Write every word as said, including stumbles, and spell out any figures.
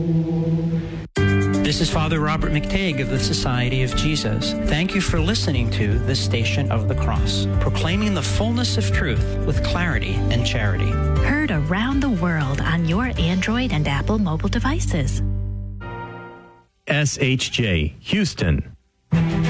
This is Father Robert McTague of the Society of Jesus. Thank you for listening to The Station of the Cross, proclaiming the fullness of truth with clarity and charity. Heard around the world on your Android and Apple mobile devices. S H J, Houston.